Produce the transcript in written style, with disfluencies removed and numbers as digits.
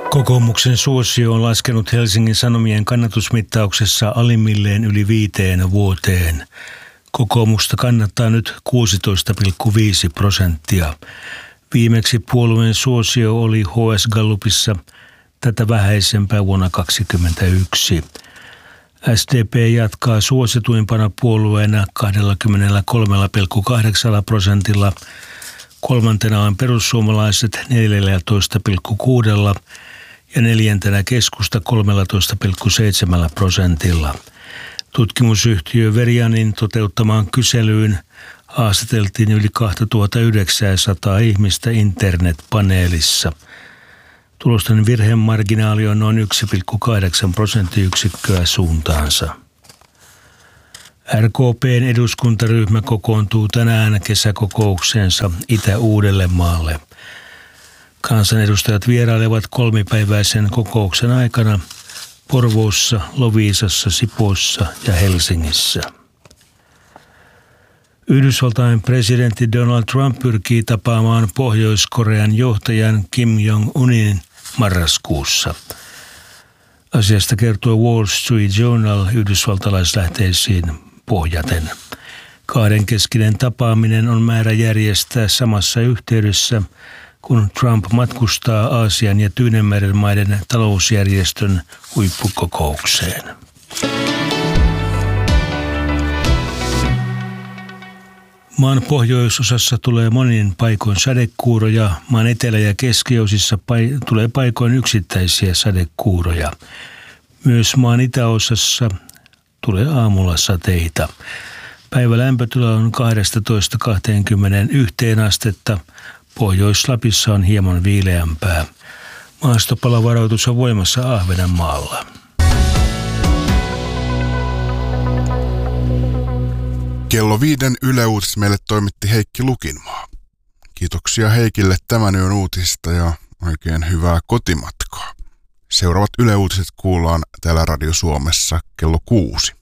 Kokoomuksen suosio on laskenut Helsingin Sanomien kannatusmittauksessa alimmilleen yli 5 vuoteen. Kokoomusta kannattaa nyt 16,5%. Viimeksi puolueen suosio oli HS Gallupissa tätä vähäisempää vuonna 2021. SDP jatkaa suosituimpana puolueena 23,8%. Kolmantena on perussuomalaiset 14,6% ja neljäntenä keskusta 13,7%. Tutkimusyhtiö Verianin toteuttamaan kyselyyn haastateltiin yli 2900 ihmistä internetpaneelissa. Tulosten virhemarginaali on noin 1,8 prosenttiyksikköä suuntaansa. RKP:n eduskuntaryhmä kokoontuu tänään kesäkokoukseensa Itä-Uudellemaalle. Kansanedustajat vierailevat 3-päiväisen kokouksen aikana Porvoossa, Loviisassa, Sipoossa ja Helsingissä. Yhdysvaltain presidentti Donald Trump pyrkii tapaamaan Pohjois-Korean johtajan Kim Jong-unin marraskuussa. Asiasta kertoo Wall Street Journal yhdysvaltalaislähteisiin pohjaten. Kahdenkeskinen tapaaminen on määrä järjestää samassa yhteydessä, kun Trump matkustaa Aasian ja Tyynenmeren maiden talousjärjestön huippukokoukseen. Maan pohjoisosassa tulee monin paikoin sadekuuroja, maan etelä- ja keskiosissa tulee paikoin yksittäisiä sadekuuroja. Myös maan itäosassa tulee aamulla sateita. Päivä lämpötila on 12–21 astetta. Pohjois-Lapissa on hieman viileämpää. Maastopalovaroitus on voimassa Ahvenanmaalla. Kello 5 Yle Uutiset meille toimitti Heikki Lukinmaa. Kiitoksia Heikille tämän yön uutisista ja oikein hyvää kotimatkaa. Seuraavat Yle Uutiset kuullaan täällä Radio Suomessa kello 6.